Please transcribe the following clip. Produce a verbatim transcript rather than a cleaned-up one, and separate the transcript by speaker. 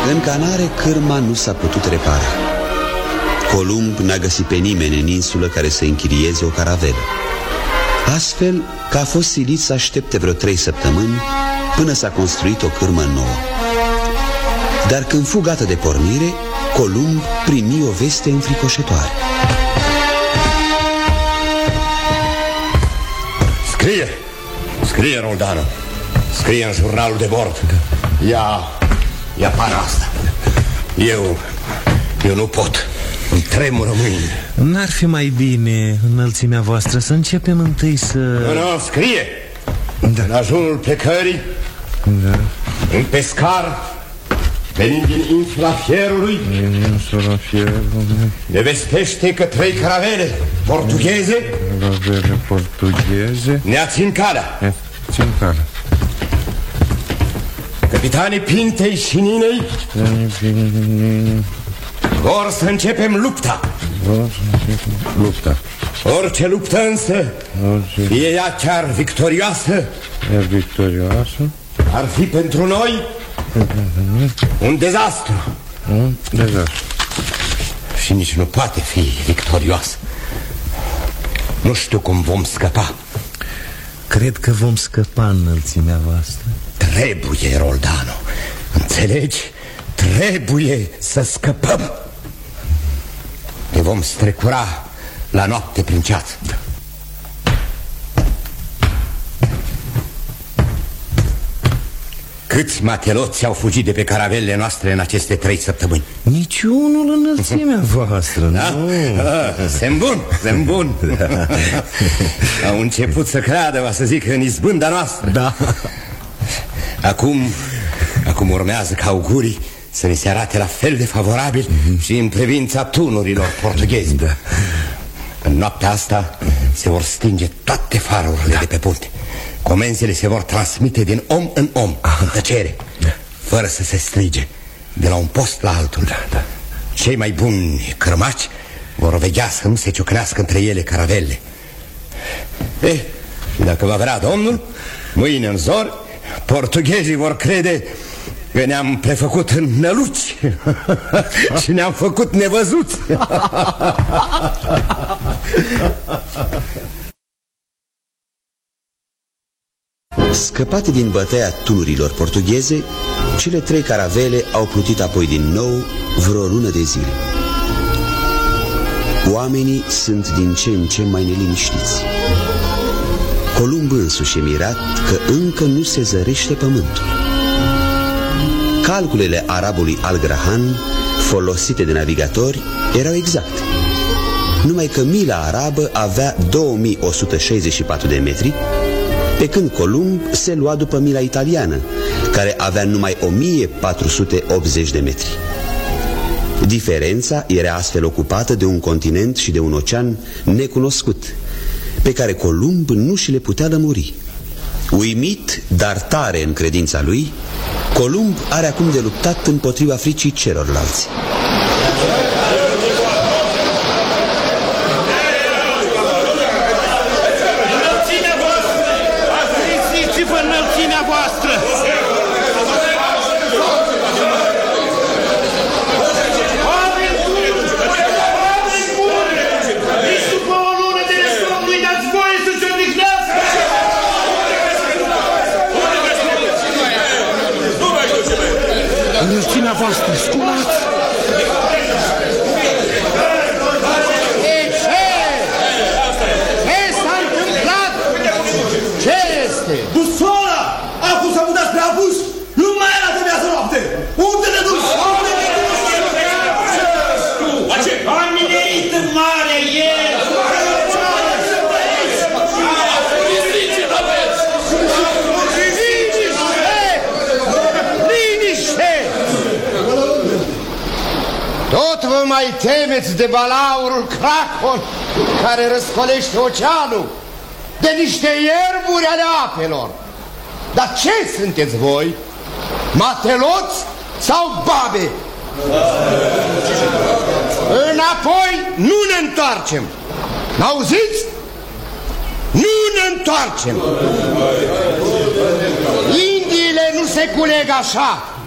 Speaker 1: În Canare, cârma nu s-a putut repara. Columb n-a găsit pe nimeni în insulă care să închirieze o caravelă, astfel că a fost silit să aștepte vreo trei săptămâni până s-a construit o cârmă nouă. Dar când fu gata de pornire, Columb primi o veste înfricoșătoare.
Speaker 2: Scrie! Scrie, Roldano! Scrie în jurnalul de bord. Ia, ia pana asta. Eu, eu nu pot. Îmi tremură mâinile.
Speaker 3: N-ar fi mai bine, înălțimea voastră, să începem întâi să...
Speaker 2: Nu, nu, scrie! Da. În ajunul plecării, da. Un pescar venind din insula Fierului,
Speaker 3: din insula Fierului,
Speaker 2: ne vestește că trei caravele portugheze,
Speaker 3: caravele portugheze
Speaker 2: ne-a țin calea.
Speaker 3: Ne țin calea.
Speaker 2: Capitanii Pintei și Ninei vor să începem lupta.
Speaker 3: Vor să începem lupta.
Speaker 2: Orice luptă însă, Orice... fie ea chiar victorioasă,
Speaker 3: Iar victorioasă,
Speaker 2: ar fi pentru noi un dezastru.
Speaker 3: Un dezastru.
Speaker 2: Și nici nu poate fi victorioasă. Nu știu cum vom scăpa.
Speaker 3: Cred că vom scăpa, înălțimea voastră.
Speaker 2: Trebuie, Roldano. Înțelegi? Trebuie să scăpăm. Ne vom strecura la noapte prin ceață. Câți mateloți au fugit de pe caravelele noastre în aceste trei săptămâni?
Speaker 3: Niciunul, înălțimea voastră.
Speaker 2: Da?
Speaker 3: Nu.
Speaker 2: Semn bun, semn bun. Da. Au început să creadă, va să zic, în izbânda noastră.
Speaker 3: Da.
Speaker 2: Acum, acum urmează ca augurii să ne se arate la fel de favorabil mm-hmm. și în privința tunurilor portughezi. Da. În noaptea asta se vor stinge toate farurile da. de pe punte. Comenzile se vor transmite din om în om, în tăcere, da. fără să se strige, de la un post la altul. Da, da. Cei mai buni cărmaci vor veghea să nu se ciocnească între ele caravele. Eh, și dacă va vrea Domnul, mâine în zor, portughezii vor crede că ne-am prefăcut în năluci și ne-am făcut nevăzuți.
Speaker 1: Scăpate din bătaia tunurilor portugheze, cele trei caravele au plutit apoi din nou vreo lună de zile. Oamenii sunt din ce în ce mai neliniștiți. Columb însuși e mirat că încă nu se zărește pământul. Calculele arabului Al-Grahan, folosite de navigatori, erau exacte. Numai că mila arabă avea două mii o sută șaizeci și patru de metri, pe când Columb se lua după mila italiană, care avea numai o mie patru sute optzeci de metri. Diferența era astfel ocupată de un continent și de un ocean necunoscut, pe care Columb nu și le putea lămuri. Uimit, dar tare în credința lui, Columb are acum de luptat împotriva fricii celorlalți.
Speaker 4: Înălțimea voastră, sculați!
Speaker 5: Ce? Ce s-a întâmplat? Ce este?
Speaker 6: Busola! Acum s-a mutat spre apus! Nu mai era de viață noapte! Unde te duci?
Speaker 4: Am minerit în mare ieri!
Speaker 5: Tot vă mai temeți de balaurul Cracon, care răscolește oceanul, de niște ierburi ale apelor. Dar ce sunteți voi? Mateloți sau babe? Înapoi nu ne întoarcem. N-auziți? Nu ne întoarcem. Indiile nu se culeg așa.